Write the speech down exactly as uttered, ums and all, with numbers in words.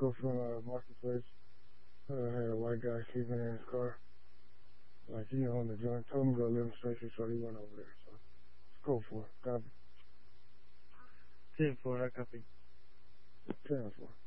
girlfriend out of Marketplace. Uh, had a white guy sleeping in his car. Like, he on the joint. Told him to go live in Spencer, so he went over there. So, let's go for it. Copy. ten four, I copy. ten four.